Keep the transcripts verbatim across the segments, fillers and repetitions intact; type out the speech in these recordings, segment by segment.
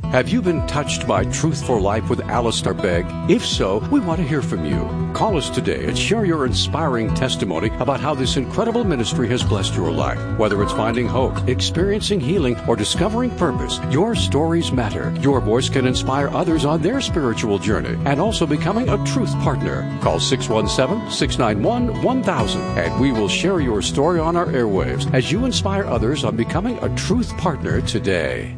Have you been touched by Truth for Life with Alistair Begg? If so, we want to hear from you. Call us today and share your inspiring testimony about how this incredible ministry has blessed your life. Whether it's finding hope, experiencing healing, or discovering purpose, your stories matter. Your voice can inspire others on their spiritual journey and also becoming a Truth Partner. Call six one seven, six nine one, one thousand and we will share your story on our airwaves as you inspire others on becoming a Truth Partner today.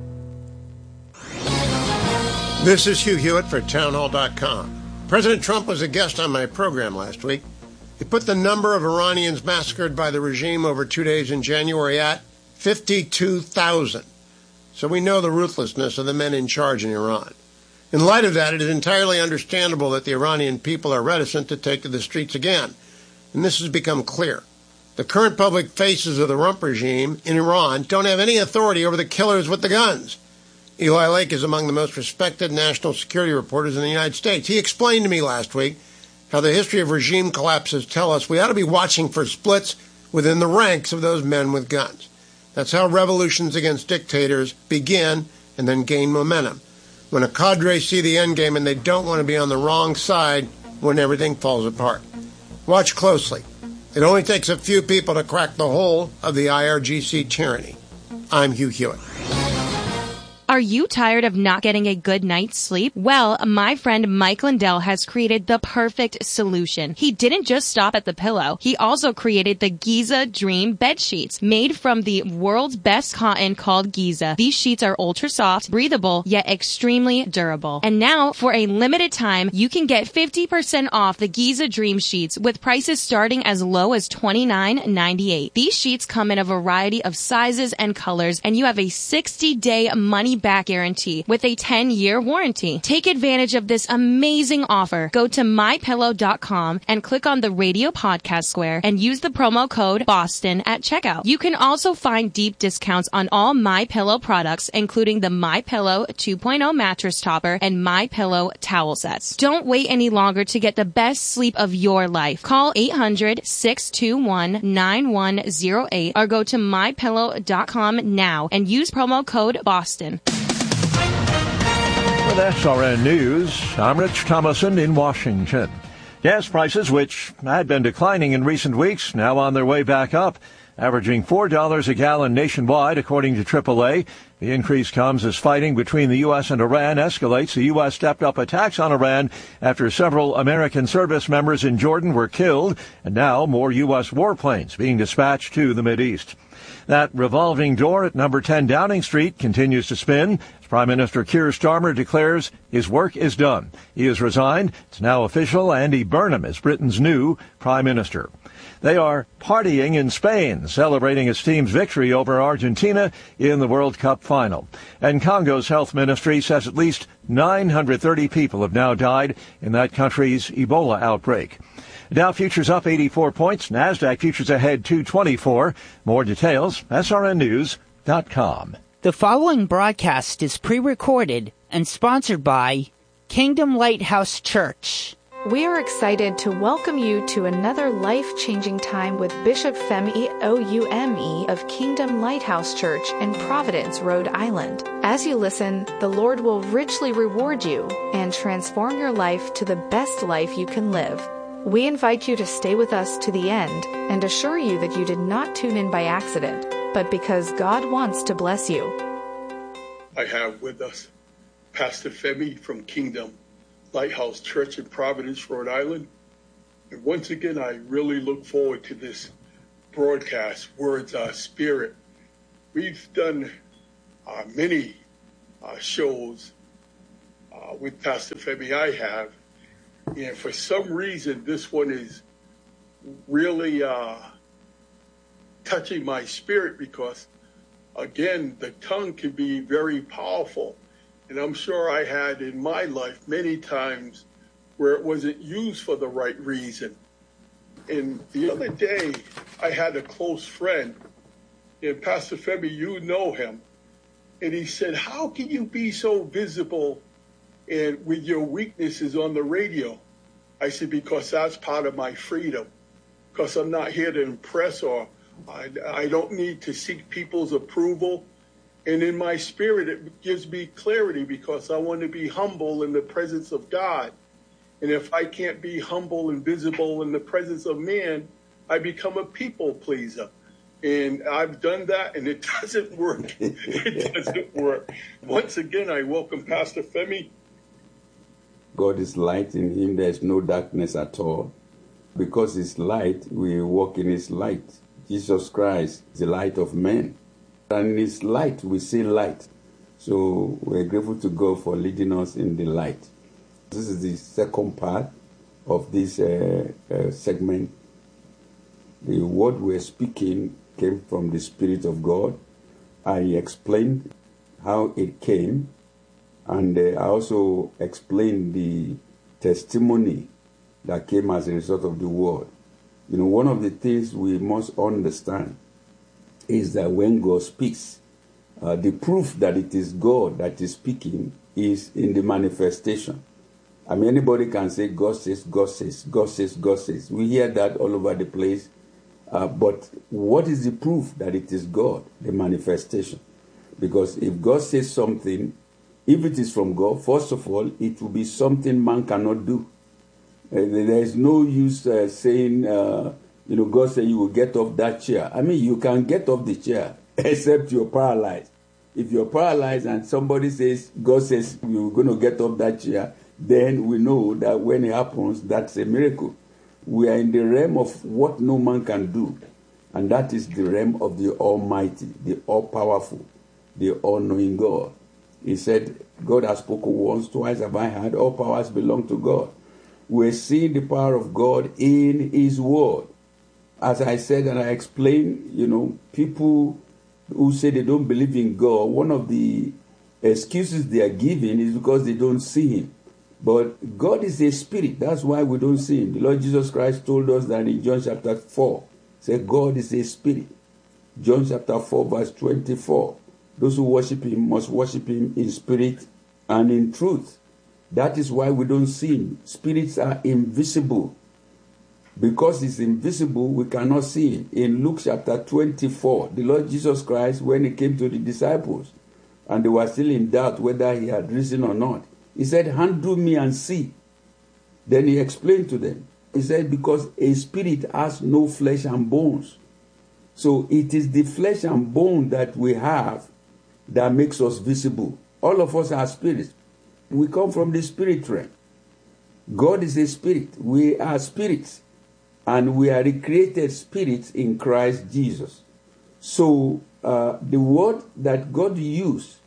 This is Hugh Hewitt for townhall dot com. President Trump was a guest on my program last week. He put the number of Iranians massacred by the regime over two days in January at fifty-two thousand. So we know the ruthlessness of the men in charge in Iran. In light of that, it is entirely understandable that the Iranian people are reticent to take to the streets again. And this has become clear. The current public faces of the rump regime in Iran don't have any authority over the killers with the guns. Eli Lake is among the most respected national security reporters in the United States. He explained to me last week how the history of regime collapses tell us we ought to be watching for splits within the ranks of those men with guns. That's how revolutions against dictators begin and then gain momentum. When a cadre see the end game and they don't want to be on the wrong side when everything falls apart. Watch closely. It only takes a few people to crack the whole of the I R G C tyranny. I'm Hugh Hewitt. Are you tired of not getting a good night's sleep? Well, my friend Mike Lindell has created the perfect solution. He didn't just stop at the pillow. He also created the Giza Dream bed sheets, made from the world's best cotton called Giza. These sheets are ultra soft, breathable, yet extremely durable. And now, for a limited time, you can get fifty percent off the Giza Dream sheets with prices starting as low as twenty-nine ninety-eight. These sheets come in a variety of sizes and colors, and you have a sixty-day money back guarantee with a ten-year warranty. Take advantage of this amazing offer. Go to my pillow dot com and click on the radio podcast square and use the promo code BOSTON at checkout. You can also find deep discounts on all MyPillow products, including the MyPillow two point oh mattress topper and MyPillow towel sets. Don't wait any longer to get the best sleep of your life. Call eight hundred, six two one, nine one zero eight or go to my pillow dot com now and use promo code BOSTON. With S R N News, I'm Rich Thomason in Washington. Gas prices, which had been declining in recent weeks, now on their way back up, averaging four dollars a gallon nationwide, according to triple A. The increase comes as fighting between the U S and Iran escalates. The U S stepped up attacks on Iran after several American service members in Jordan were killed, and now more U S warplanes being dispatched to the Mideast. That revolving door at number ten Downing Street continues to spin as Prime Minister Keir Starmer declares his work is done. He has resigned. It's now official. Andy Burnham is Britain's new Prime Minister. They are partying in Spain, celebrating its team's victory over Argentina in the World Cup final. And Congo's health ministry says at least nine hundred thirty people have now died in that country's Ebola outbreak. Dow futures up eighty-four points. NASDAQ futures ahead two twenty-four. More details, S R N news dot com. The following broadcast is pre-recorded and sponsored by Kingdom Lighthouse Church. We are excited to welcome you to another life-changing time with Bishop Femi Oume of Kingdom Lighthouse Church in Providence, Rhode Island. As you listen, the Lord will richly reward you and transform your life to the best life you can live. We invite you to stay with us to the end and assure you that you did not tune in by accident, but because God wants to bless you. I have with us Pastor Femi from Kingdom Lighthouse Church in Providence, Rhode Island. And once again, I really look forward to this broadcast, Words Are Spirit. We've done uh, many uh, shows uh, with Pastor Femi, I have. And for some reason, this one is really uh, touching my spirit because, again, the tongue can be very powerful. And I'm sure I had in my life many times where it wasn't used for the right reason. And the other day, I had a close friend, and Pastor Femi, you know him, and he said, how can you be so visible and with your weaknesses on the radio? I said, because that's part of my freedom, because I'm not here to impress or I, I don't need to seek people's approval. And in my spirit, it gives me clarity because I want to be humble in the presence of God. And if I can't be humble and visible in the presence of man, I become a people pleaser. And I've done that, and it doesn't work. It doesn't work. Once again, I welcome Pastor Femi. God is light. In him there is no darkness at all. Because he's light, we walk in his light. Jesus Christ is the light of men. And in his light, we see light. So we're grateful to God for leading us in the light. This is the second part of this uh, uh, segment. The word we're speaking came from the Spirit of God. I explained how it came, and uh, I also explained the testimony that came as a result of the word. You know, one of the things we must understand is that when God speaks, uh, the proof that it is God that is speaking is in the manifestation. I mean, anybody can say, God says, God says, God says, God says. We hear that all over the place. Uh, but what is the proof that it is God? The manifestation. Because if God says something, if it is from God, first of all, it will be something man cannot do. Uh, there is no use uh, saying, uh, you know, God said you will get off that chair. I mean, you can get off the chair, except you're paralyzed. If you're paralyzed and somebody says, God says you're going to get off that chair, then we know that when it happens, that's a miracle. We are in the realm of what no man can do. And that is the realm of the Almighty, the all-powerful, the all-knowing God. He said, God has spoken once, twice have I heard, all powers belong to God. We're seeing the power of God in his word. As I said and I explained, you know, people who say they don't believe in God, one of the excuses they are giving is because they don't see him. But God is a spirit. That's why we don't see him. The Lord Jesus Christ told us that in John chapter four. He said, God is a spirit. John chapter four, verse twenty-four. Those who worship him must worship him in spirit and in truth. That is why we don't see him. Spirits are invisible. Because he's invisible, we cannot see him. In Luke chapter twenty-four, the Lord Jesus Christ, when he came to the disciples, and they were still in doubt whether he had risen or not, he said, handle me and see. Then he explained to them. He said, because a spirit has no flesh and bones. So it is the flesh and bone that we have that makes us visible. All of us are spirits. We come from the spirit realm. God is a spirit. We are spirits. And we are recreated spirits in Christ Jesus. So uh, the word that God used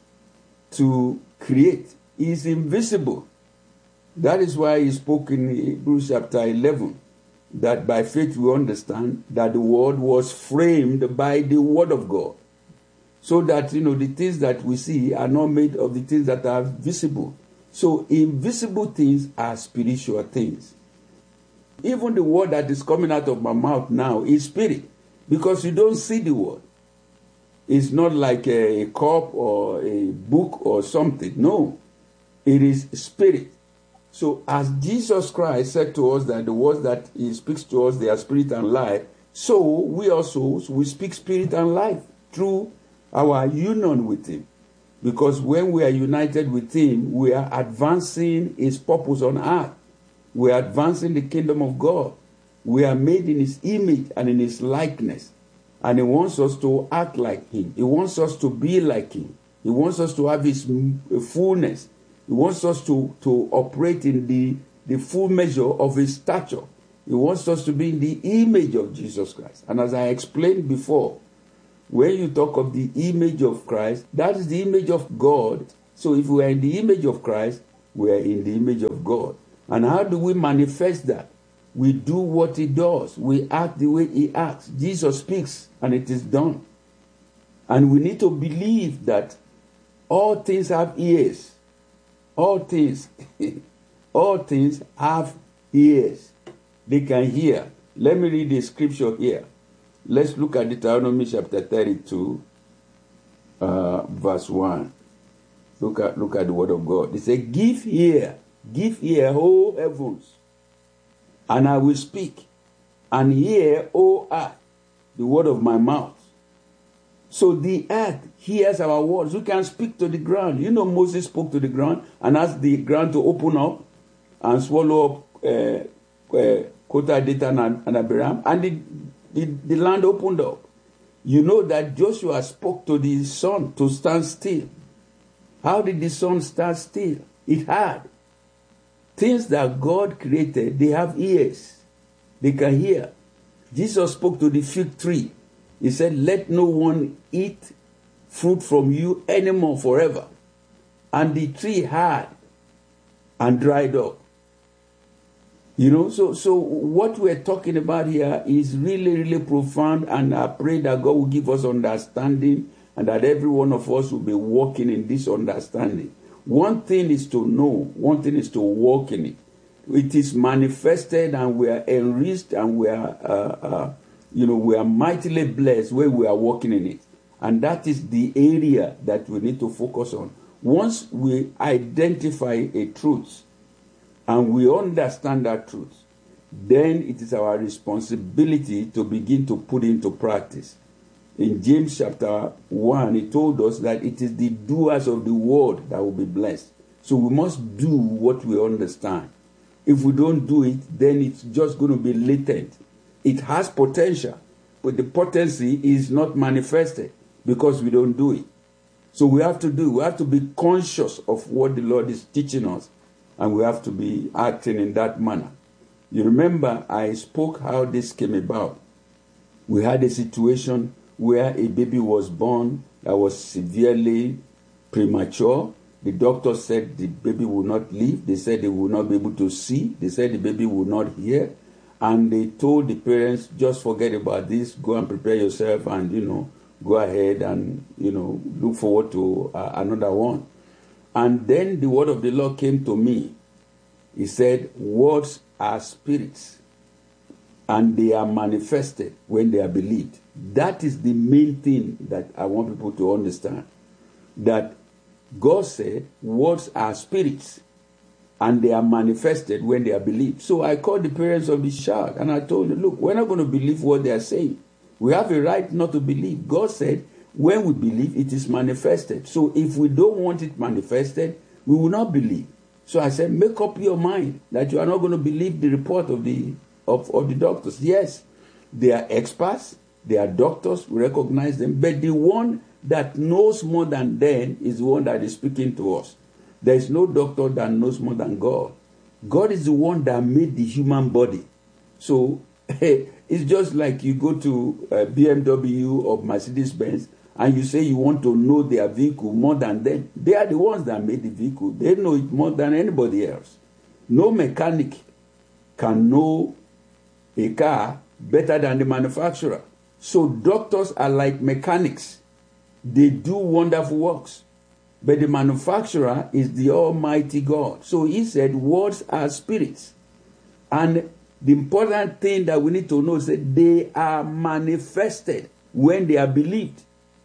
to create is invisible. That is why he spoke in Hebrews chapter eleven, that by faith we understand that the world was framed by the word of God. So that, you know, the things that we see are not made of the things that are visible. So invisible things are spiritual things. Even the word that is coming out of my mouth now is spirit, because you don't see the word. It's not like a, a cup or a book or something. No, it is spirit. So as Jesus Christ said to us that the words that he speaks to us, they are spirit and life, so we also, we speak spirit and life through our union with him. Because when we are united with him, we are advancing his purpose on earth. We are advancing the kingdom of God. We are made in his image and in his likeness. And he wants us to act like him. He wants us to be like him. He wants us to have his fullness. He wants us to, to operate in the, the full measure of his stature. He wants us to be in the image of Jesus Christ. And as I explained before, when you talk of the image of Christ, that is the image of God. So if we are in the image of Christ, we are in the image of God. And how do we manifest that? We do what he does. We act the way he acts. Jesus speaks and it is done. And we need to believe that all things have ears. All things, all things have ears. They can hear. Let me read the scripture here. Let's look at Deuteronomy chapter thirty-two, uh, verse one. Look at, look at the word of God. It says, give ear, give ear, O heavens, and I will speak, and hear, O earth, the word of my mouth. So the earth hears our words. We can speak to the ground. You know, Moses spoke to the ground and asked the ground to open up and swallow up uh, uh, Kota, Dathan, and, and Abiram, and the, the, the land opened up. You know that Joshua spoke to the sun to stand still. How did the sun stand still? It had. Things that God created, they have ears. They can hear. Jesus spoke to the fig tree. He said, let no one eat fruit from you anymore forever. And the tree had and dried up. You know, so so what we're talking about here is really, really profound, and I pray that God will give us understanding and that every one of us will be walking in this understanding. One thing is to know, one thing is to walk in it. It is manifested and we are enriched and we are, uh, uh, you know, we are mightily blessed when we are walking in it. And that is the area that we need to focus on. Once we identify a truth, and we understand that truth, then it is our responsibility to begin to put into practice. In James chapter one, he told us that it is the doers of the word that will be blessed. So we must do what we understand. If we don't do it, then it's just going to be latent. It has potential, but the potency is not manifested because we don't do it. So we have to do, we have to be conscious of what the Lord is teaching us. And we have to be acting in that manner. You remember I spoke how this came about. We had a situation where a baby was born that was severely premature. The doctor said the baby would not live. They said they would not be able to see. They said the baby would not hear. And they told the parents, just forget about this. Go and prepare yourself and, you know, go ahead and, you know, look forward to uh, another one. And then the word of the Lord came to me. He said, words are spirits, and they are manifested when they are believed. That is the main thing that I want people to understand. That God said, words are spirits, and they are manifested when they are believed. So I called the parents of the child, and I told them, look, we're not going to believe what they are saying. We have a right not to believe. God said, when we believe, it is manifested. So if we don't want it manifested, we will not believe. So I said, make up your mind that you are not going to believe the report of the of, of the doctors. Yes, they are experts, they are doctors, we recognize them, but the one that knows more than them is the one that is speaking to us. There is no doctor that knows more than God. God is the one that made the human body. So it's just like you go to uh, B M W or Mercedes-Benz, and you say you want to know their vehicle more than them. They are the ones that made the vehicle. They know it more than anybody else. No mechanic can know a car better than the manufacturer. So doctors are like mechanics. They do wonderful works. But the manufacturer is the Almighty God. So he said, words are spirits. And the important thing that we need to know is that they are manifested when they are believed.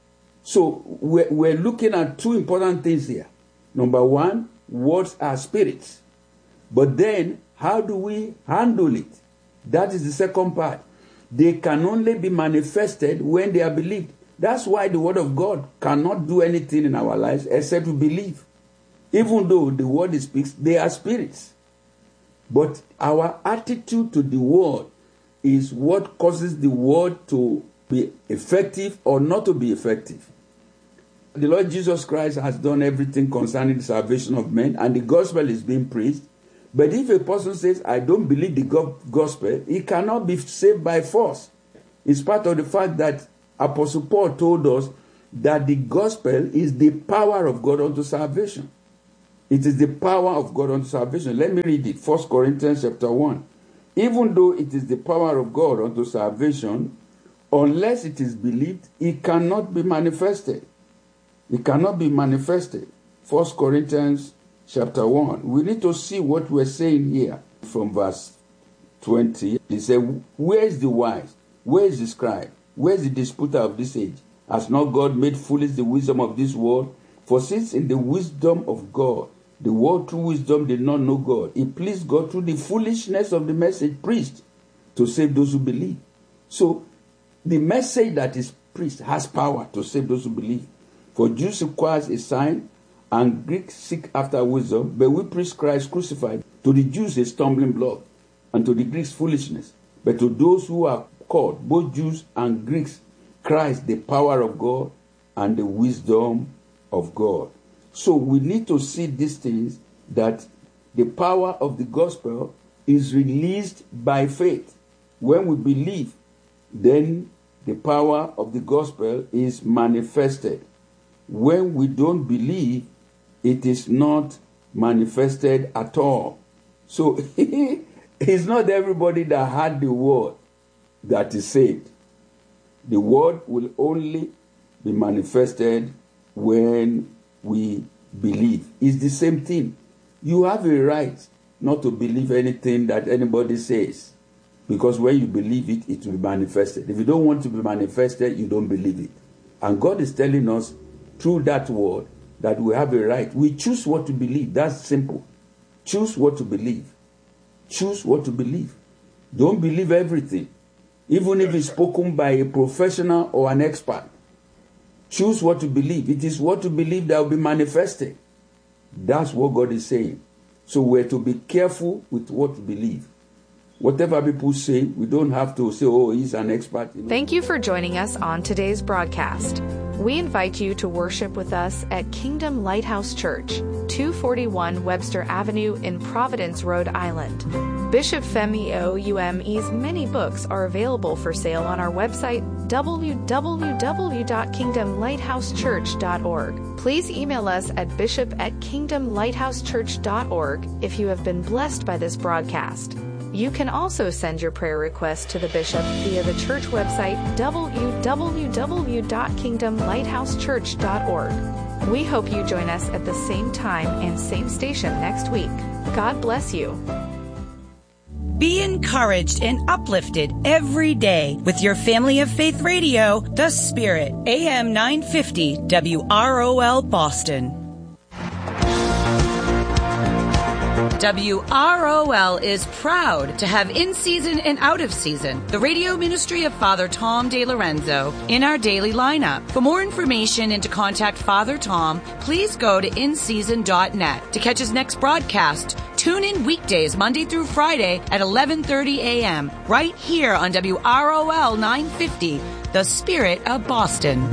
So we're, we're looking at two important things here. Number one, words are spirits. But then, how do we handle it? That is the second part. They can only be manifested when they are believed. That's why the word of God cannot do anything in our lives except we believe. Even though the word speaks, they are spirits. But our attitude to the word is what causes the word to be effective or not to be effective. The Lord Jesus Christ has done everything concerning the salvation of men, and the gospel is being preached. But if a person says, I don't believe the gospel, he cannot be saved by force. It's part of the fact that Apostle Paul told us that the gospel is the power of God unto salvation. It is the power of God unto salvation. Let me read it. First Corinthians chapter one. Even though it is the power of God unto salvation, unless it is believed, it cannot be manifested. It cannot be manifested. First Corinthians chapter one. We need to see what we're saying here from verse twenty. He said, where is the wise? Where is the scribe? Where is the disputer of this age? Has not God made foolish the wisdom of this world? For since in the wisdom of God, the world through wisdom did not know God, it pleased God through the foolishness of the message preached to save those who believe. So the message that is priest has power to save those who believe. For Jews requires a sign, and Greeks seek after wisdom, but we preach Christ crucified. To the Jews a stumbling block, and to the Greeks foolishness. But to those who are called, both Jews and Greeks, Christ the power of God and the wisdom of God. So we need to see these things, that the power of the gospel is released by faith. When we believe, then the power of the gospel is manifested. When we don't believe, it is not manifested at all. So it's not everybody that had the word that is saved. The word will only be manifested when we believe. It's the same thing. You have a right not to believe anything that anybody says, because when you believe it, it will be manifested. If you don't want to be manifested, you don't believe it. And God is telling us through that word that we have a right. We choose what to believe. That's simple. Choose what to believe. Choose what to believe. Don't believe everything, even if it's spoken by a professional or an expert. Choose what to believe. It is what to believe that will be manifested. That's what God is saying. So we're to be careful with what to believe. Whatever people say, we don't have to say, oh, he's an expert. You know? Thank you for joining us on today's broadcast. We invite you to worship with us at Kingdom Lighthouse Church, two forty-one Webster Avenue in Providence, Rhode Island. Bishop Femi O U M E's many books are available for sale on our website, w w w dot kingdom lighthouse church dot org. Please email us at bishop at kingdom lighthouse church dot org if you have been blessed by this broadcast. You can also send your prayer request to the bishop via the church website, w w w dot kingdom lighthouse church dot org. We hope you join us at the same time and same station next week. God bless you. Be encouraged and uplifted every day with your Family of Faith Radio, The Spirit, A M nine fifty W R O L Boston. W R O L is proud to have in-season and out-of-season the radio ministry of Father Tom DeLorenzo in our daily lineup. For more information and to contact Father Tom, please go to in season dot net. To catch his next broadcast, tune in weekdays Monday through Friday at eleven thirty a.m. right here on W R O L nine fifty, The Spirit of Boston.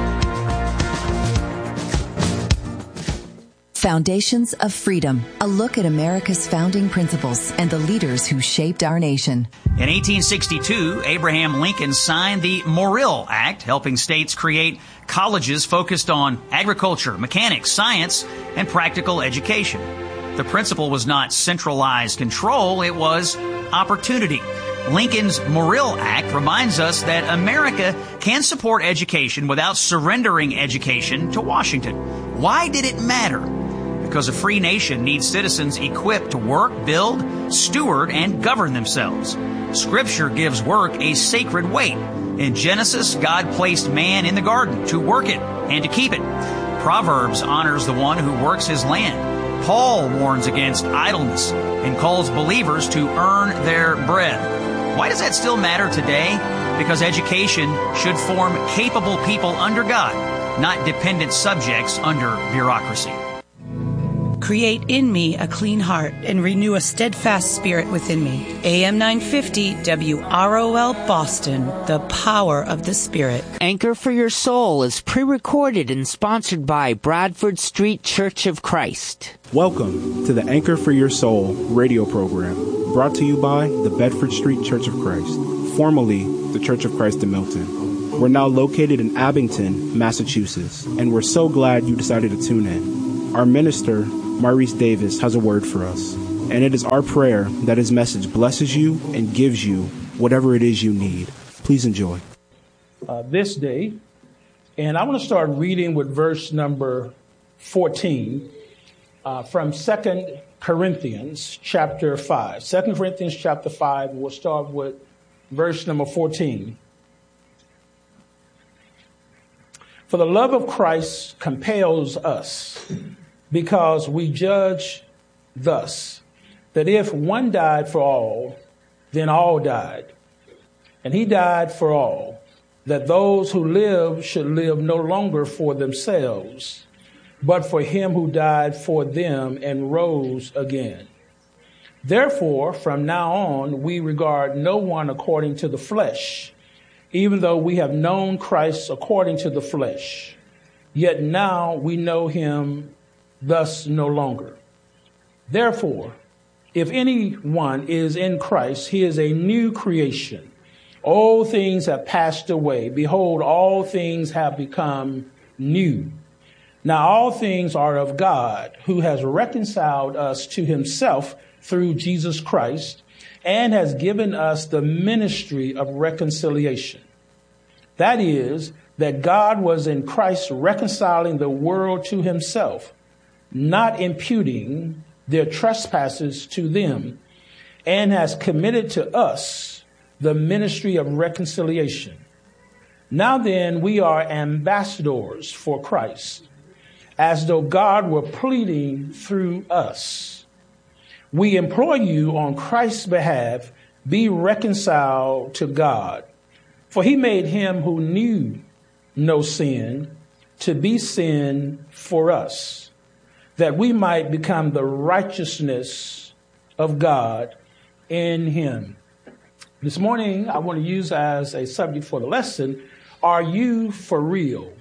Foundations of Freedom, a look at America's founding principles and the leaders who shaped our nation. In eighteen sixty-two, Abraham Lincoln signed the Morrill Act, helping states create colleges focused on agriculture, mechanics, science, and practical education. The principle was not centralized control, it was opportunity. Lincoln's Morrill Act reminds us that America can support education without surrendering education to Washington. Why did it matter? Because a free nation needs citizens equipped to work, build, steward, and govern themselves. Scripture gives work a sacred weight. In Genesis, God placed man in the garden to work it and to keep it. Proverbs honors the one who works his land. Paul warns against idleness and calls believers to earn their bread. Why does that still matter today? Because education should form capable people under God, not dependent subjects under bureaucracy. Create in me a clean heart and renew a steadfast spirit within me. A M nine fifty W R O L Boston, the power of the Spirit. Anchor for Your Soul is pre-recorded and sponsored by Bradford Street Church of Christ. Welcome to the Anchor for Your Soul radio program, brought to you by the Bedford Street Church of Christ, formerly the Church of Christ in Milton. We're now located in Abington, Massachusetts, and we're so glad you decided to tune in. Our minister, Maurice Davis, has a word for us, and it is our prayer that his message blesses you and gives you whatever it is you need. Please enjoy. Uh, this day, and I want to start reading with verse number fourteen uh, from Second Corinthians chapter five. Second Corinthians chapter five, we'll start with verse number fourteen. For the love of Christ compels us, because we judge thus, that if one died for all, then all died. And he died for all, that those who live should live no longer for themselves, but for him who died for them and rose again. Therefore, from now on, we regard no one according to the flesh, even though we have known Christ according to the flesh. Yet now we know him thus no longer. Therefore, if anyone is in Christ, he is a new creation. Old things have passed away. Behold, all things have become new. Now all things are of God, who has reconciled us to himself through Jesus Christ, and has given us the ministry of reconciliation. That is, that God was in Christ reconciling the world to himself, not imputing their trespasses to them, and has committed to us the ministry of reconciliation. Now then, we are ambassadors for Christ, as though God were pleading through us. We implore you on Christ's behalf, be reconciled to God. For he made him who knew no sin to be sin for us, that we might become the righteousness of God in him. This morning, I want to use as a subject for the lesson, are you for real?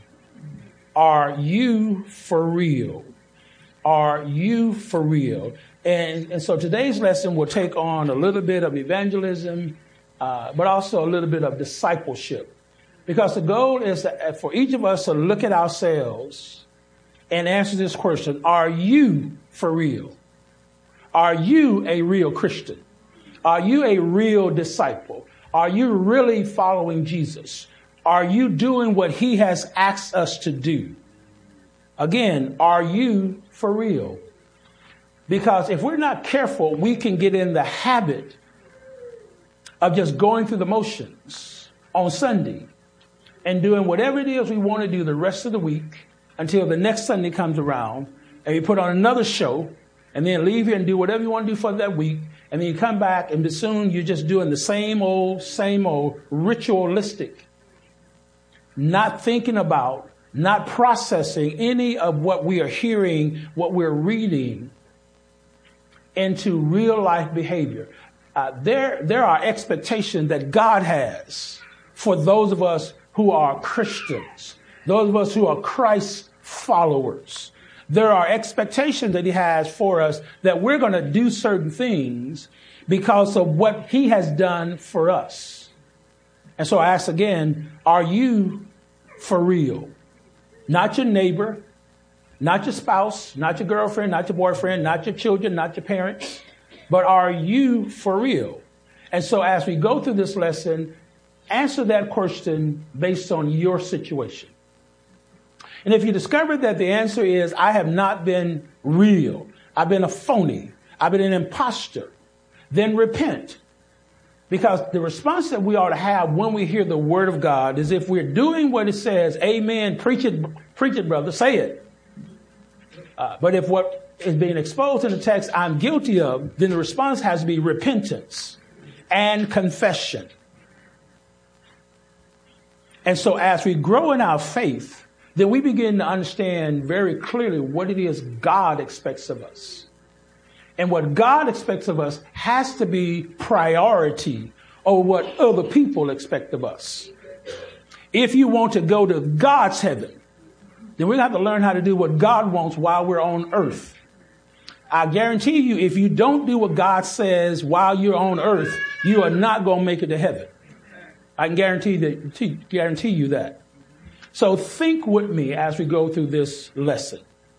Are you for real? Are you for real? And, and so today's lesson will take on a little bit of evangelism, uh, but also a little bit of discipleship. Because the goal is that for each of us to look at ourselves and answer this question, are you for real? Are you a real Christian? Are you a real disciple? Are you really following Jesus? Are you doing what he has asked us to do? Again, are you for real? Because if we're not careful, we can get in the habit of just going through the motions on Sunday and doing whatever it is we want to do the rest of the week until the next Sunday comes around and we put on another show and then leave here and do whatever you want to do for that week. And then you come back and soon you're just doing the same old, same old ritualistic, not thinking about, not processing any of what we are hearing, what we're reading into real life behavior. Uh, there, there are expectations that God has for those of us who are Christians, those of us who are Christ followers. There are expectations that he has for us that we're going to do certain things because of what he has done for us. And so I ask again, are you for real? Not your neighbor, not your spouse, not your girlfriend, not your boyfriend, not your children, not your parents, but are you for real? And so as we go through this lesson, answer that question based on your situation. And if you discover that the answer is, I have not been real, I've been a phony, I've been an imposter, then repent. Because the response that we ought to have when we hear the word of God is if we're doing what it says, amen, preach it, preach it, brother, say it. Uh, but if what is being exposed in the text I'm guilty of, then the response has to be repentance and confession. And so as we grow in our faith, then we begin to understand very clearly what it is God expects of us. And what God expects of us has to be priority over what other people expect of us. If you want to go to God's heaven, then we have to learn how to do what God wants while we're on earth. I guarantee you, if you don't do what God says while you're on earth, you are not going to make it to heaven. I can guarantee that, guarantee you that. So think with me as we go through this lesson.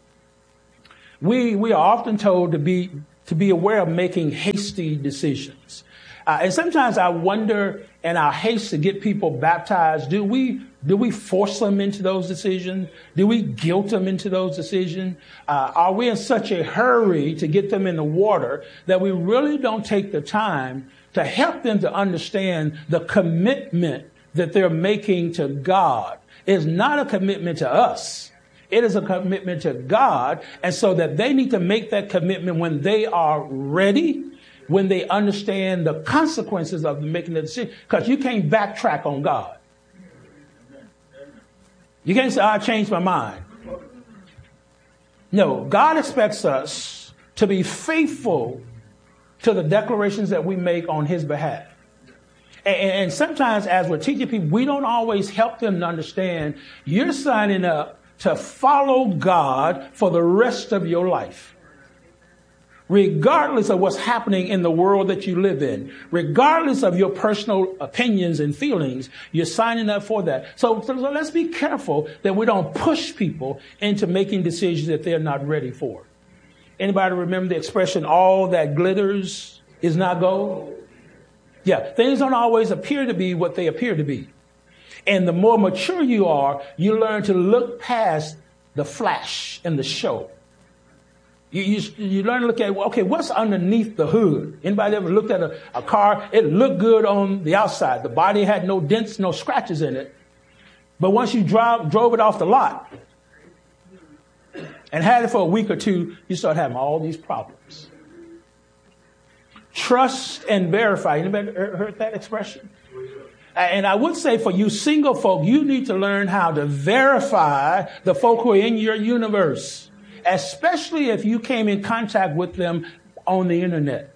We we are often told to be to be aware of making hasty decisions. Uh, and sometimes I wonder, in our haste to get people baptized, do we do we force them into those decisions? Do we guilt them into those decisions? Uh, are we in such a hurry to get them in the water that we really don't take the time to help them to understand the commitment that they're making to God? It's not a commitment to us. It is a commitment to God. And so that they need to make that commitment when they are ready, when they understand the consequences of making the decision, because you can't backtrack on God. You can't say, I changed my mind. No, God expects us to be faithful to the declarations that we make on his behalf. And, and sometimes as we're teaching people, we don't always help them to understand you're signing up to follow God for the rest of your life. Regardless of what's happening in the world that you live in, regardless of your personal opinions and feelings, you're signing up for that. So, so let's be careful that we don't push people into making decisions that they're not ready for. Anybody remember the expression, all that glitters is not gold? Yeah, things don't always appear to be what they appear to be. And the more mature you are, you learn to look past the flash and the show. You, you, you learn to look at, well, okay, what's underneath the hood? Anybody ever looked at a, a car? It looked good on the outside. The body had no dents, no scratches in it. But once you drive, drove it off the lot and had it for a week or two, you start having all these problems. Trust and verify. Anybody heard that expression? And I would say for you single folk, you need to learn how to verify the folk who are in your universe, especially if you came in contact with them on the internet.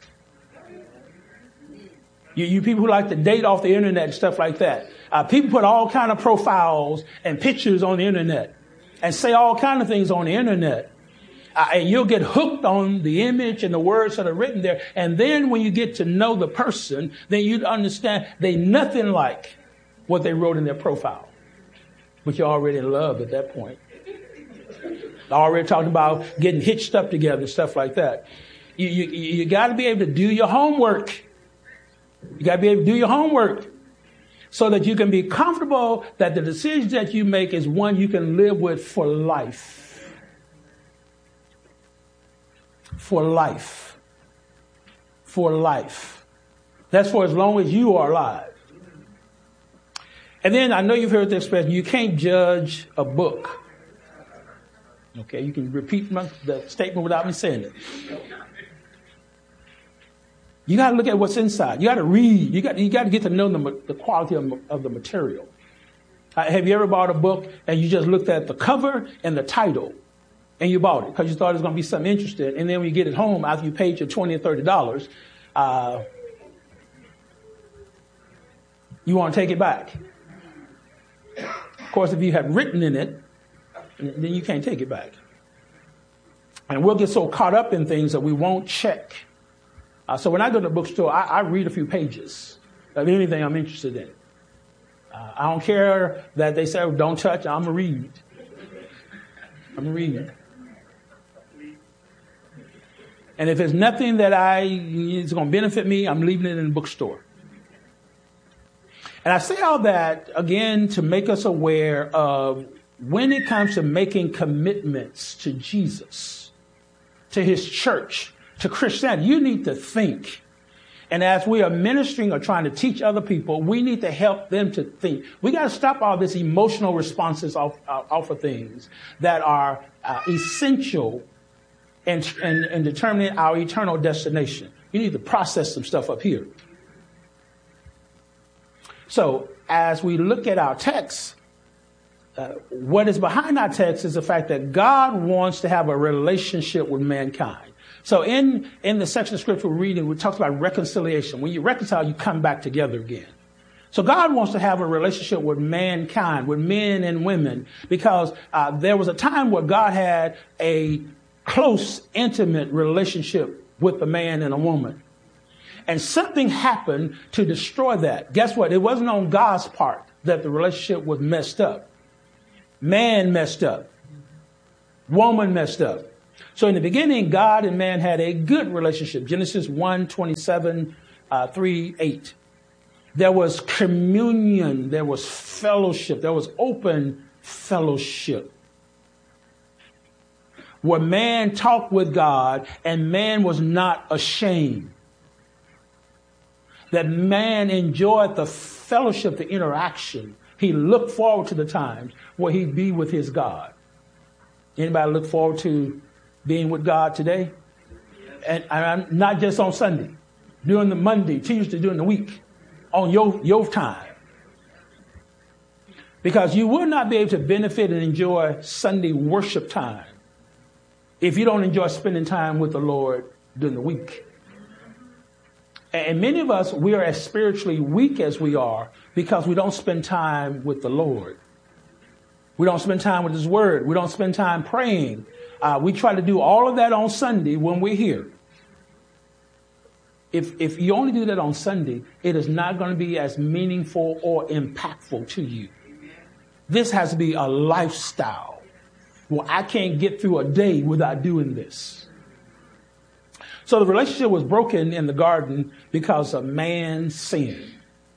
You, you people who like to date off the internet and stuff like that. Uh, people put all kind of profiles and pictures on the internet and say all kind of things on the internet. Uh, and you'll get hooked on the image and the words that are written there. And then when you get to know the person, then you'd understand they nothing like what they wrote in their profile. But you're already in love at that point. Already talking about getting hitched up together and stuff like that. You, you, you got to be able to do your homework. You got to be able to do your homework so that you can be comfortable that the decisions that you make is one you can live with for life. For life. For life. That's for as long as you are alive. And then I know you've heard the expression, you can't judge a book. Okay, you can repeat my, the statement without me saying it. You got to look at what's inside. You got to read. You got you got to get to know the, the quality of, of the material. Uh, have you ever bought a book and you just looked at the cover and the title and you bought it because you thought it was going to be something interesting, and then when you get it home after you paid your twenty or thirty dollars, uh, you want to take it back. Of course, if you had written in it, then you can't take it back. And we'll get so caught up in things that we won't check. Uh, so when I go to the bookstore, I, I read a few pages of anything I'm interested in. Uh, I don't care that they say, oh, don't touch, I'm going to read. I'm going to read. And if there's nothing that I is going to benefit me, I'm leaving it in the bookstore. And I say all that, again, to make us aware of when it comes to making commitments to Jesus, to his church, to Christianity, you need to think. And as we are ministering or trying to teach other people, we need to help them to think. We got to stop all this emotional responses off, uh, off of things that are uh, essential in, in, in determining our eternal destination. You need to process some stuff up here. So as we look at our text, uh, what is behind our text is the fact that God wants to have a relationship with mankind. So in, in the section of scripture we're reading, we talk about reconciliation. When you reconcile, you come back together again. So God wants to have a relationship with mankind, with men and women, because uh, there was a time where God had a close, intimate relationship with a man and a woman. And something happened to destroy that. Guess what? It wasn't on God's part that the relationship was messed up. Man messed up. Woman messed up. So in the beginning, God and man had a good relationship. Genesis one, twenty-seven, uh, three, eight. There was communion. There was fellowship. There was open fellowship, where man talked with God and man was not ashamed. That man enjoyed the fellowship, the interaction. He looked forward to the times where he'd be with his God. Anybody look forward to being with God today? And, and not just on Sunday, during the Monday, Tuesday, during the week, on your, your time. Because you will not be able to benefit and enjoy Sunday worship time if you don't enjoy spending time with the Lord during the week. And many of us, we are as spiritually weak as we are because we don't spend time with the Lord. We don't spend time with His Word. We don't spend time praying. Uh, we try to do all of that on Sunday when we're here. If, if you only do that on Sunday, it is not going to be as meaningful or impactful to you. This has to be a lifestyle. Well, I can't get through a day without doing this. So the relationship was broken in the garden because of man's sin.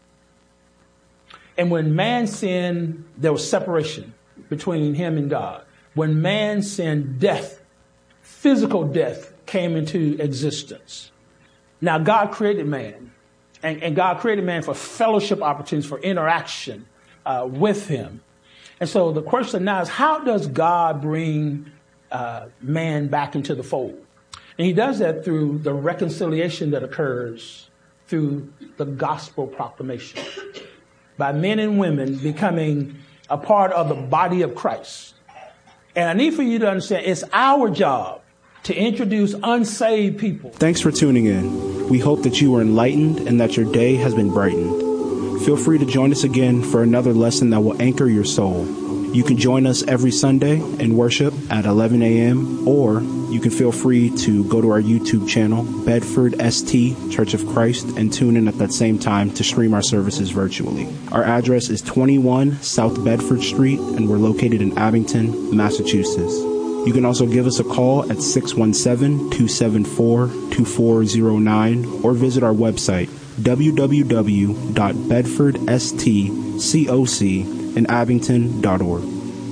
And when man sinned, there was separation between him and God. When man sinned, death, physical death, came into existence. Now, God created man, and, and God created man for fellowship opportunities, for interaction uh, with him. And so the question now is, how does God bring uh, man back into the fold? And He does that through the reconciliation that occurs through the gospel proclamation, by men and women becoming a part of the body of Christ. And I need for you to understand, it's our job to introduce unsaved people. Thanks for tuning in. We hope that you were enlightened and that your day has been brightened. Feel free to join us again for another lesson that will anchor your soul. You can join us every Sunday in worship at eleven a.m. or you can feel free to go to our YouTube channel, Bedford S T Church of Christ, and tune in at that same time to stream our services virtually. Our address is twenty-one South Bedford Street, and we're located in Abington, Massachusetts. You can also give us a call at six one seven, two seven four, two four zero nine or visit our website, w w w dot bedford s t coc in abington dot org.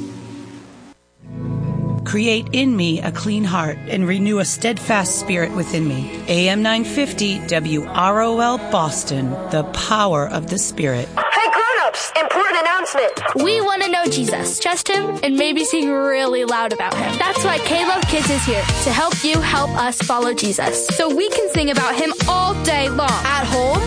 Create in me a clean heart and renew a steadfast spirit within me. A M nine fifty W R O L Boston, the power of the Spirit. Hey grown-ups, important announcement. We want to know Jesus, trust Him, and maybe sing really loud about Him. That's why K-Love Kids is here to help you help us follow Jesus, so we can sing about Him all day long. At home,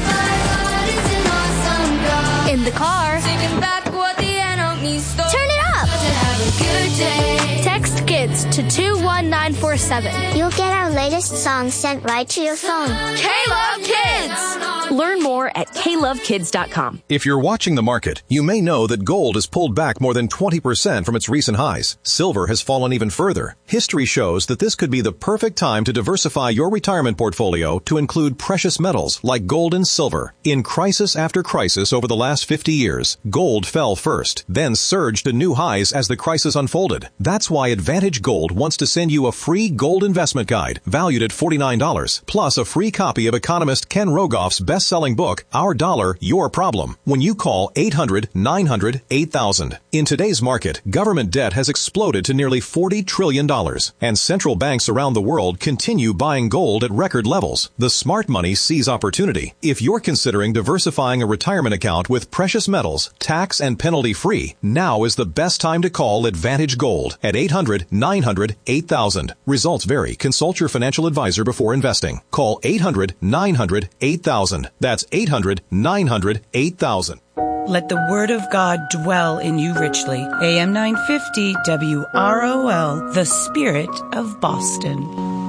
awesome in the car, back what the enemy stole. Turn it up. Have a good day. Text KIDS to two one nine four seven. You'll get our latest song sent right to your phone. K-Love Kids! Learn more at k love kids dot com. If you're watching the market, you may know that gold has pulled back more than twenty percent from its recent highs. Silver has fallen even further. History shows that this could be the perfect time to diversify your retirement portfolio to include precious metals like gold and silver. In crisis after crisis over the last fifty years, gold fell first, then surged to new highs as the crisis unfolded. That's why Advantage Gold wants to send you a free gold investment guide valued at forty-nine dollars, plus a free copy of economist Ken Rogoff's best-selling book, Our Dollar, Your Problem, when you call eight hundred, nine hundred, eight thousand. In today's market, government debt has exploded to nearly forty trillion dollars, and central banks around the world continue buying gold at record levels. The smart money sees opportunity. If you're considering diversifying a retirement account with precious metals, tax and penalty-free, now is the best time to call Advantage Gold at eight hundred, nine hundred, eight thousand. Results vary. Consult your financial advisor before investing. Call eight hundred, nine hundred, eight thousand. That's eight hundred, nine hundred, eight thousand. Let the word of God dwell in you richly. A M nine fifty W R O L, the Spirit of Boston.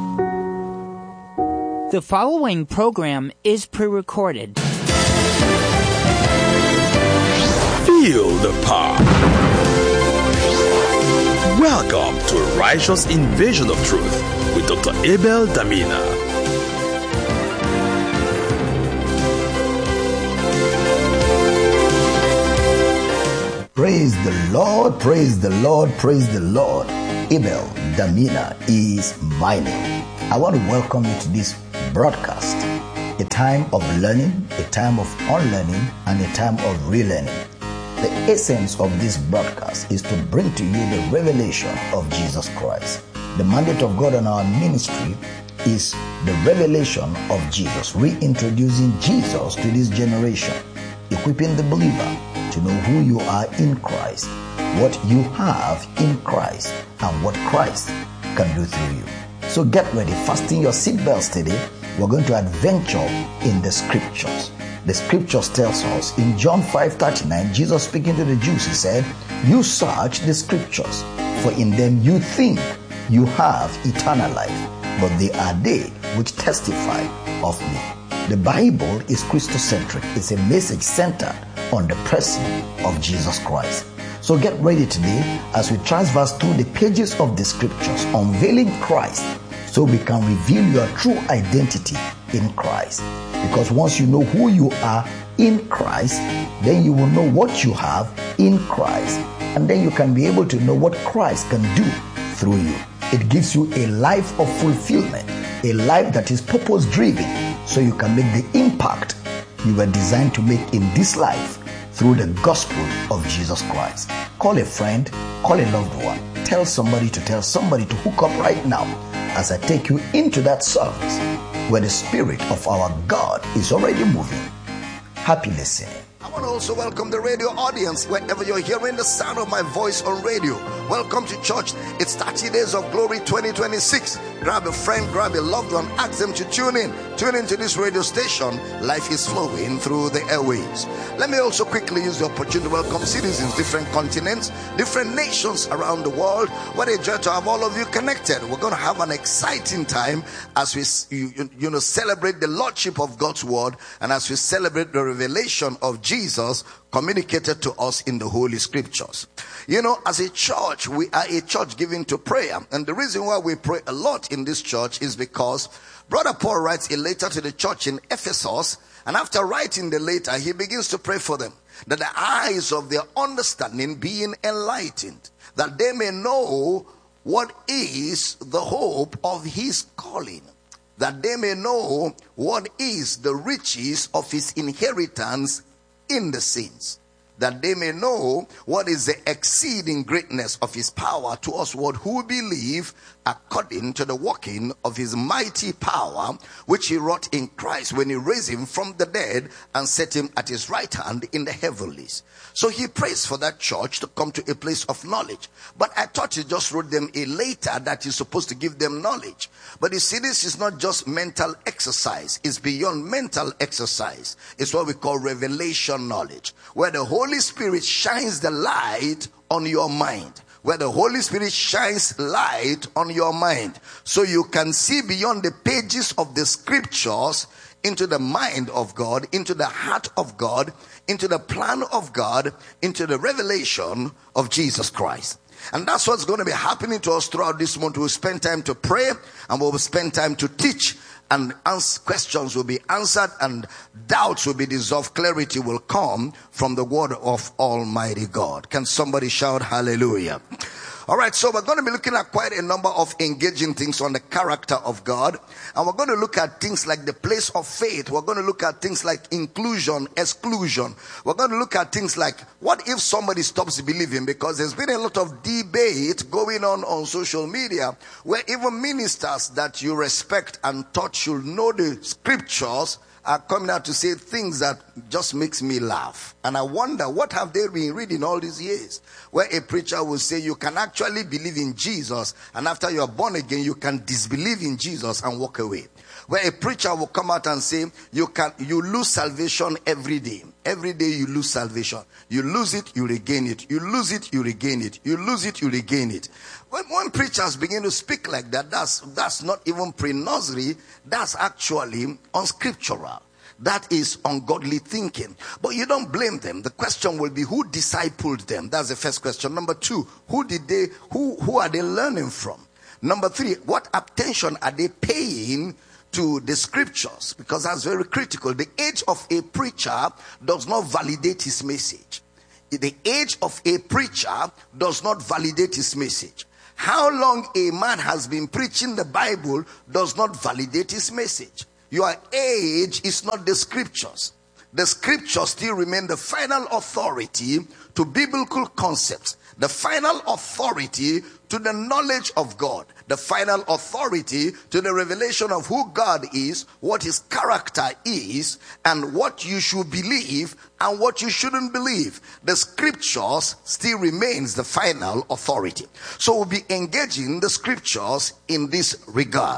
The following program is pre-recorded. Feel the power. Welcome to a Righteous Invasion of Truth with Doctor Abel Damina. Praise the Lord, praise the Lord, praise the Lord. Abel Damina is my name. I want to welcome you to this broadcast, a time of learning, a time of unlearning, and a time of relearning. The essence of this broadcast is to bring to you the revelation of Jesus Christ. The mandate of God on our ministry is the revelation of Jesus, reintroducing Jesus to this generation, equipping the believer to know who you are in Christ, what you have in Christ, and what Christ can do through you. So get ready, fasten your seatbelts today. We're going to adventure in the scriptures. The scriptures tells us in John five thirty-nine, Jesus speaking to the Jews, he said, "You search the scriptures, for in them you think you have eternal life, but they are they which testify of me." The Bible is Christocentric. It's a message centered on the person of Jesus Christ. So get ready today as we transverse through the pages of the scriptures, unveiling Christ, so we can reveal your true identity in Christ. Because once you know who you are in Christ, then you will know what you have in Christ. And then you can be able to know what Christ can do through you. It gives you a life of fulfillment, a life that is purpose-driven, so you can make the impact you were designed to make in this life through the gospel of Jesus Christ. Call a friend, call a loved one, tell somebody to tell somebody to hook up right now as I take you into that service where the Spirit of our God is already moving. Happy listening. I want to also welcome the radio audience wherever you're hearing the sound of my voice on radio. Welcome to church. It's thirty Days of Glory twenty twenty-six. Grab a friend, grab a loved one, ask them to tune in. Tune into this radio station. Life is flowing through the airwaves. Let me also quickly use the opportunity to welcome citizens, different continents, different nations around the world. What a joy to have all of you connected. We're going to have an exciting time as we you, you know celebrate the Lordship of God's Word, and as we celebrate the revelation of Jesus communicated to us in the Holy Scriptures. You know, as a church, we are a church given to prayer. And the reason why we pray a lot in this church is because Brother Paul writes a letter to the church in Ephesus. And after writing the letter, he begins to pray for them, that the eyes of their understanding being enlightened, that they may know what is the hope of his calling, that they may know what is the riches of his inheritance in the saints, that they may know what is the exceeding greatness of his power to us who believe, according to the working of his mighty power, which he wrought in Christ when he raised him from the dead and set him at his right hand in the heavenlies. So he prays for that church to come to a place of knowledge. But I thought he just wrote them a letter that is supposed to give them knowledge. But you see, this is not just mental exercise. It's beyond mental exercise. It's what we call revelation knowledge, where the Holy Spirit shines the light on your mind. Where the Holy Spirit shines light on your mind, so you can see beyond the pages of the scriptures into the mind of God, into the heart of God, into the plan of God, into the revelation of Jesus Christ. And that's what's going to be happening to us throughout this month. We'll spend time to pray, and we'll spend time to teach, and questions will be answered, and doubts will be dissolved. Clarity will come from the word of Almighty God. Can somebody shout hallelujah? All right, so we're going to be looking at quite a number of engaging things on the character of God. And we're going to look at things like the place of faith. We're going to look at things like inclusion, exclusion. We're going to look at things like, what if somebody stops believing? Because there's been a lot of debate going on on social media, where even ministers that you respect and thought should know the scriptures are coming out to say things that just makes me laugh. And I wonder, what have they been reading all these years? Where a preacher will say you can actually believe in Jesus, and after you are born again, you can disbelieve in Jesus and walk away. Where a preacher will come out and say you can you lose salvation every day. Every day you lose salvation. You lose it, you regain it. You lose it, you regain it. You lose it, you regain it. When, when preachers begin to speak like that, that's, that's not even pre-nursery. That's actually unscriptural. That is ungodly thinking. But you don't blame them. The question will be, who discipled them? That's the first question. Number two, who did they, who, who are they learning from? Number three, what attention are they paying to the scriptures? Because that's very critical. The age of a preacher does not validate his message. The age of a preacher does not validate his message. How long a man has been preaching the Bible does not validate his message. Your age is not the scriptures. The scriptures still remain the final authority to biblical concepts, the final authority to the knowledge of God, the final authority to the revelation of who God is, what his character is, and what you should believe and what you shouldn't believe. The scriptures still remains the final authority. So we'll be engaging the scriptures in this regard.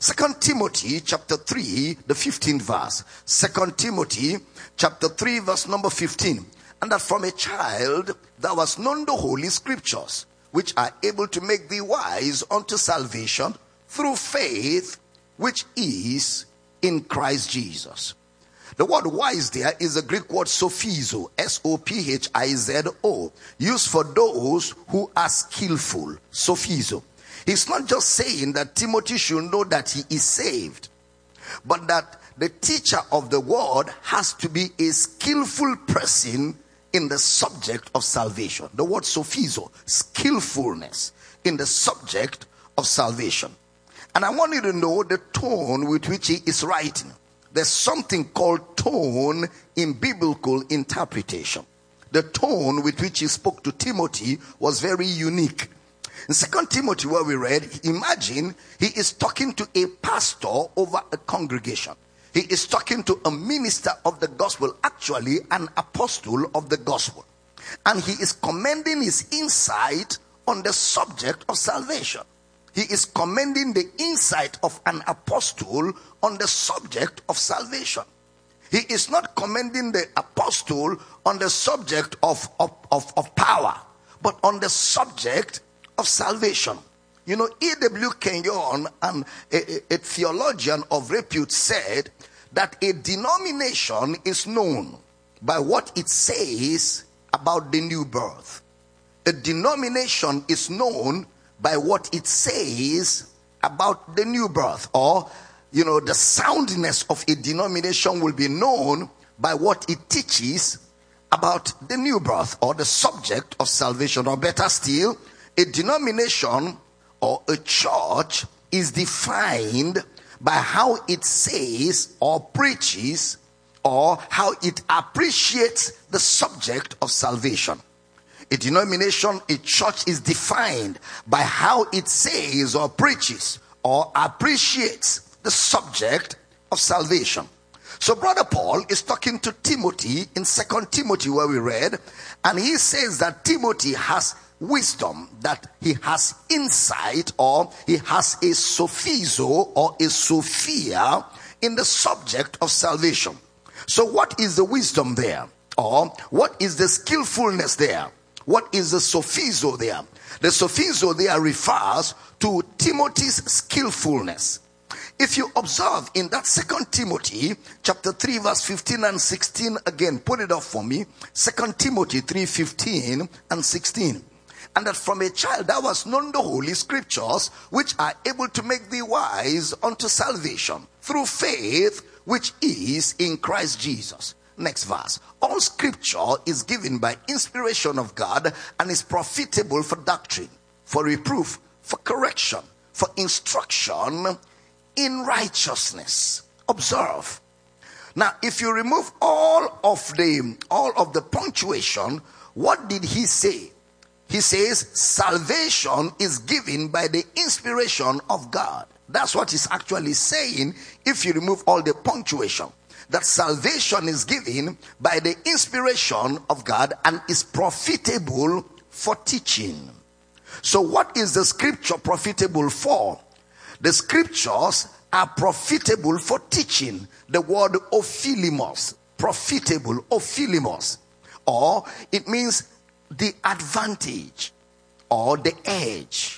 Second Timothy chapter three, the fifteenth verse. Second Timothy chapter three, verse number fifteen. And that from a child thou hast known the holy scriptures, which are able to make thee wise unto salvation through faith, which is in Christ Jesus. The word wise there is the Greek word sophizo, S O P H I Z O, used for those who are skillful, sophizo. He's not just saying that Timothy should know that he is saved, but that the teacher of the word has to be a skillful person in the subject of salvation. The word sophizo, skillfulness in the subject of salvation. And I want you to know the tone with which he is writing. There's something called tone in biblical interpretation. The tone with which he spoke to Timothy was very unique. In Second Timothy, where we read, imagine he is talking to a pastor over a congregation. He is talking to a minister of the gospel, actually an apostle of the gospel. And he is commending his insight on the subject of salvation. He is commending the insight of an apostle on the subject of salvation. He is not commending the apostle on the subject of, of, of, of power, but on the subject of salvation. You know, E W Kenyon, and a, a, a theologian of repute, said that a denomination is known by what it says about the new birth. A denomination is known by what it says about the new birth. Or, you know, the soundness of a denomination will be known by what it teaches about the new birth or the subject of salvation. Or better still, a denomination or a church is defined by how it says or preaches or how it appreciates the subject of salvation. A denomination, a church is defined by how it says or preaches or appreciates the subject of salvation. So Brother Paul is talking to Timothy in Second Timothy, where we read, and he says that Timothy has wisdom, that he has insight, or he has a sophizo or a sophia in the subject of salvation. So what is the wisdom there? Or what is the skillfulness there? What is the sophizo there? The sophizo there refers to Timothy's skillfulness. If you observe in that Second Timothy chapter three, verse fifteen and sixteen, again, put it up for me. Second Timothy three, fifteen and sixteen. And that from a child thou hast known the holy scriptures, which are able to make thee wise unto salvation through faith, which is in Christ Jesus. Next verse. All scripture is given by inspiration of God and is profitable for doctrine, for reproof, for correction, for instruction in righteousness. Observe. Now, if you remove all of the all of the punctuation, what did he say? He says salvation is given by the inspiration of God. That's what he's actually saying if you remove all the punctuation. That salvation is given by the inspiration of God and is profitable for teaching. So what is the scripture profitable for? The scriptures are profitable for teaching. The word ophilimos, profitable, ophilimos. Or it means the advantage, or the edge,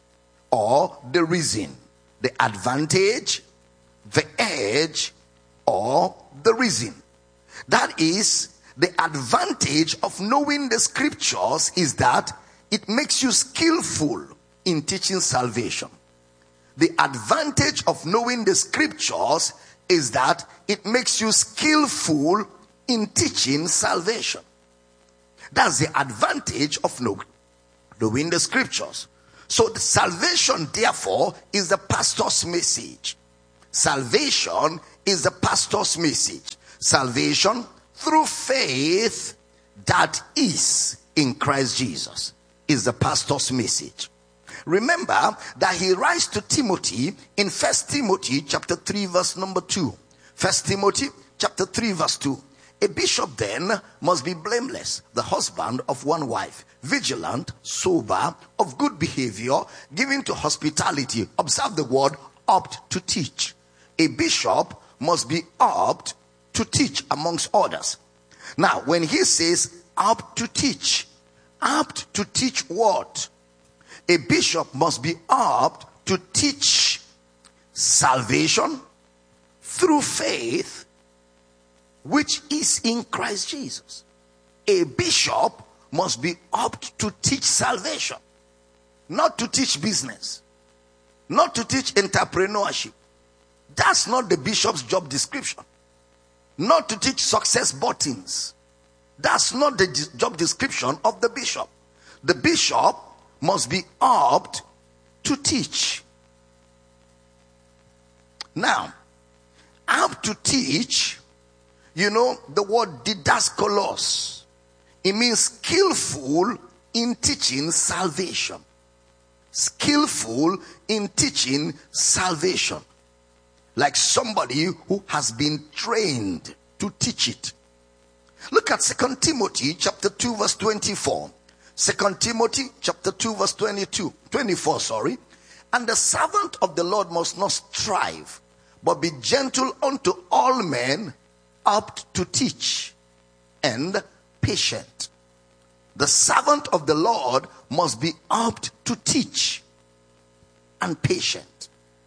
or the reason. The advantage, the edge, or the reason. That is, the advantage of knowing the scriptures is that it makes you skillful in teaching salvation. The advantage of knowing the scriptures is that it makes you skillful in teaching salvation. That's the advantage of knowing the scriptures. So the salvation, therefore, is the pastor's message. Salvation is the pastor's message. Salvation through faith that is in Christ Jesus is the pastor's message. Remember that he writes to Timothy in First Timothy chapter three, verse number two. First Timothy chapter three, verse two. A bishop then must be blameless, the husband of one wife, vigilant, sober, of good behavior, given to hospitality. Observe the word apt to teach. A bishop must be apt to teach, amongst others. Now, when he says apt to teach, apt to teach what? A bishop must be apt to teach salvation through faith, which is in Christ Jesus. A bishop must be apt to teach salvation, not to teach business, not to teach entrepreneurship. That's not the bishop's job description. Not to teach success buttons. That's not the job description of the bishop. The bishop must be apt to teach. Now, apt to teach, you know, the word didaskalos. It means skillful in teaching salvation. Skillful in teaching salvation. Like somebody who has been trained to teach it. Look at Second Timothy chapter two verse twenty-four. Second Timothy chapter two verse twenty-two, twenty-four, sorry. And the servant of the Lord must not strive, but be gentle unto all men, apt to teach, and patient. The servant of the Lord must be apt to teach and patient.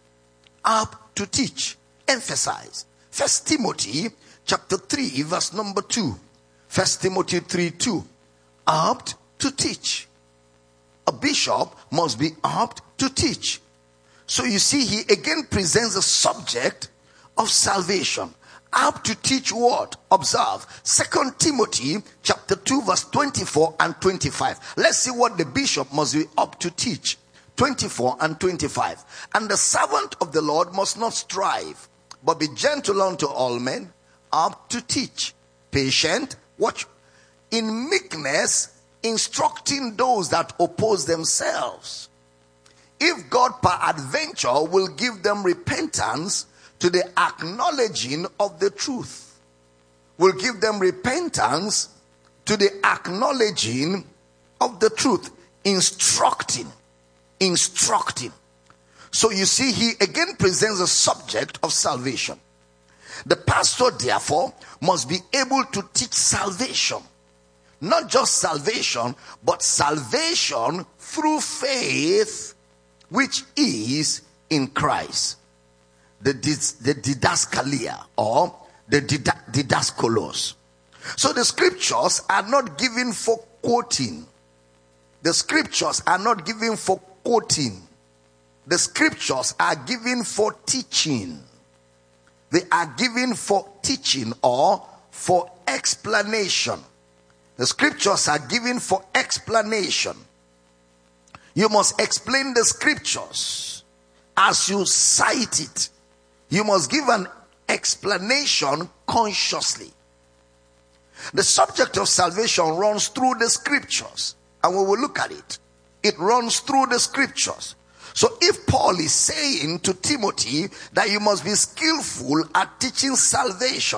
Apt to teach. Emphasize. First Timothy chapter three verse number two. First Timothy three two. Apt to teach. A bishop must be apt to teach. So you see, he again presents the subject of salvation. Apt to teach what? Observe. Second Timothy chapter two verse twenty-four and twenty-five. Let's see what the bishop must be apt to teach. twenty-four and twenty-five. And the servant of the Lord must not strive, but be gentle unto all men, apt to teach, patient, watch, in meekness, instructing those that oppose themselves. If God peradventure will give them repentance to the acknowledging of the truth, will give them repentance to the acknowledging of the truth, instructing. Instructing. So you see, he again presents the subject of salvation. The pastor, therefore, must be able to teach salvation. Not just salvation, but salvation through faith, which is in Christ. The, the didaskalia, or the didaskalos. So the scriptures are not given for quoting. The scriptures are not given for quoting. The scriptures are given for teaching. They are given for teaching or for explanation. The scriptures are given for explanation. You must explain the scriptures as you cite it. You must give an explanation consciously. The subject of salvation runs through the scriptures, and we will look at it. It runs through the scriptures. So if Paul is saying to Timothy that you must be skillful at teaching salvation.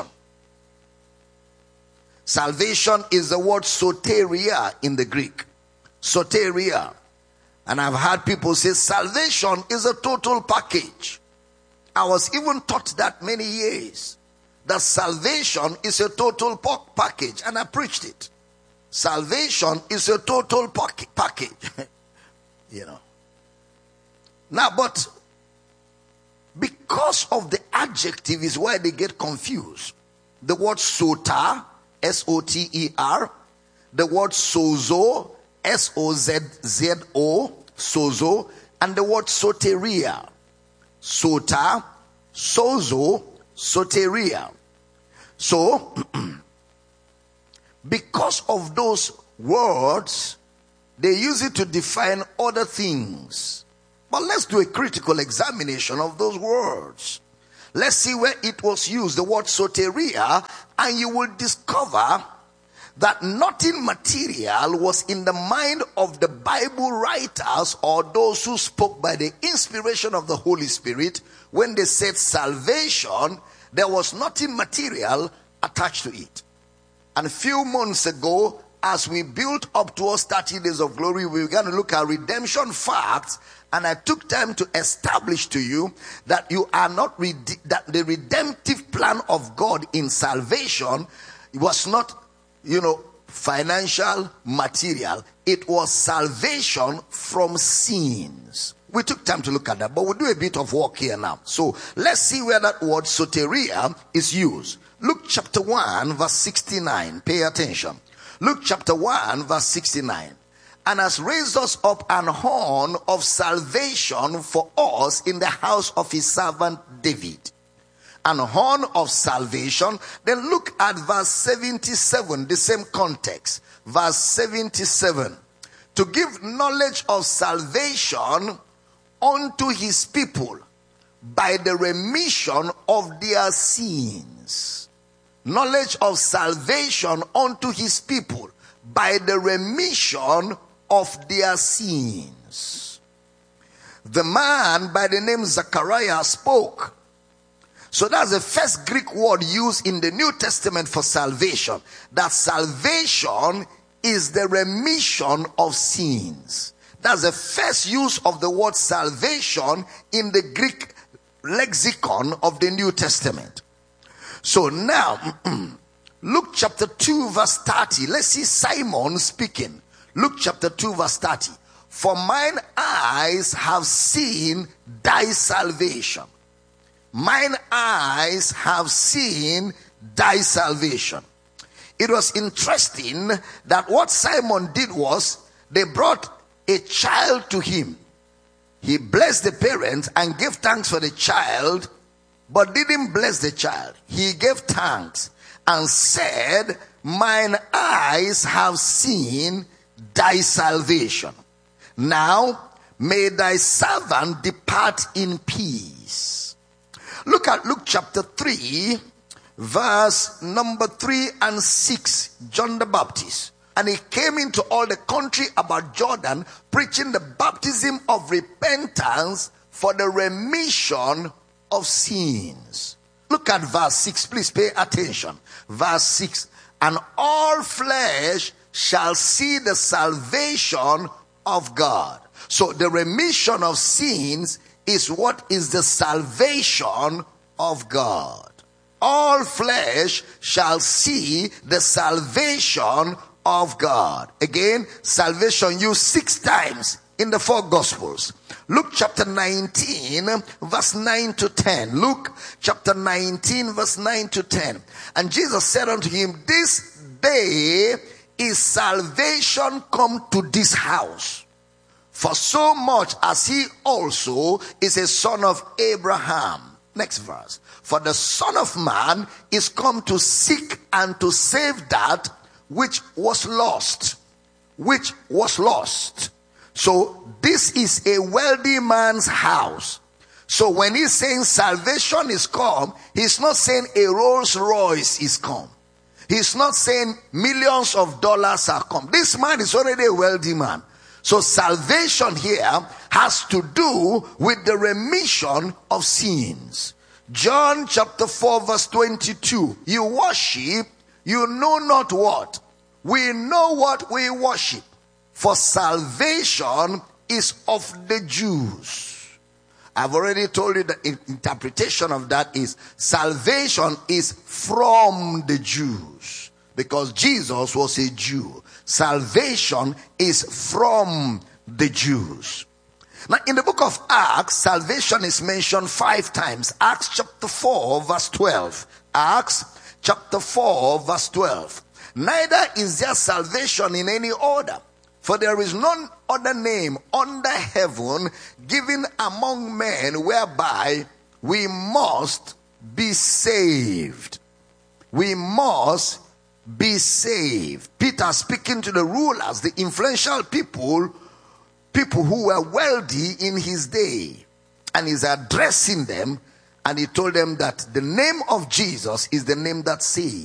Salvation is the word soteria in the Greek. Soteria. And I've heard people say salvation is a total package. I was even taught that many years. That salvation is a total package. And I preached it. Salvation is a total package. You know. Now, but because of the adjective is why they get confused. The word sota, S O T E R. The word sozo, S O Z Z O, sozo. And the word soteria. Sota, sozo, soteria. So, because of those words, they use it to define other things. But let's do a critical examination of those words. Let's see where it was used, the word soteria, and you will discover that nothing material was in the mind of the Bible writers or those who spoke by the inspiration of the Holy Spirit. When they said salvation, there was nothing material attached to it. And a few months ago, as we built up towards thirty days of glory, we began to look at redemption facts And I took time to establish to you that you are not rede- that the redemptive plan of God in salvation was not, you know, financial, material. It was salvation from sins. We took time to look at that, but we'll do a bit of work here now. So let's see where that word soteria is used. Luke chapter one, verse sixty-nine. Pay attention. Luke chapter one, verse sixty-nine. And has raised us up an horn of salvation for us in the house of his servant David. An horn of salvation. Then look at verse seventy-seven, the same context. Verse seventy-seven. To give knowledge of salvation unto his people by the remission of their sins. Knowledge of salvation unto his people by the remission of their sins. The man by the name Zechariah spoke. So that's the first Greek word used in the New Testament for salvation. That salvation is the remission of sins. That's the first use of the word salvation in the Greek lexicon of the New Testament. So now, Luke chapter two verse thirty. Let's see Simon speaking. Luke chapter two verse thirty. For mine eyes have seen thy salvation. Mine eyes have seen thy salvation. It was interesting that what Simon did was they brought a child to him. He blessed the parents and gave thanks for the child, but didn't bless the child. He gave thanks and said, mine eyes have seen thy salvation. Now may thy servant depart in peace. Look at Luke chapter three, verse number three and six. John the Baptist. And he came into all the country about Jordan, preaching the baptism of repentance for the remission of sins. Look at verse six, please pay attention. Verse six. And all flesh shall see the salvation of God. So the remission of sins is what is the salvation of God. All flesh shall see the salvation of God. Again, salvation used six times in the four Gospels. Luke chapter nineteen, verse nine to ten. Luke chapter nineteen, verse nine to ten. And Jesus said unto him, this day is salvation come to this house. For so much as he also is a son of Abraham. Next verse. For the Son of Man is come to seek and to save that which was lost. Which was lost. So this is a wealthy man's house. So when he's saying salvation is come, he's not saying a Rolls Royce is come. He's not saying millions of dollars are come. This man is already a wealthy man. So salvation here has to do with the remission of sins. John chapter four verse twenty-two. You worship, you know not what. We know what we worship. For salvation is of the Jews. I've already told you the interpretation of that is salvation is from the Jews. Because Jesus was a Jew. Salvation is from the Jews. Now in the book of Acts, salvation is mentioned five times. Acts chapter four verse twelve. Acts chapter four verse twelve. Neither is there salvation in any other. For there is none other name under heaven given among men whereby we must be saved. We must be saved. Peter speaking to the rulers, the influential people, people who were wealthy in his day. And he's addressing them, and he told them that the name of Jesus is the name that saves.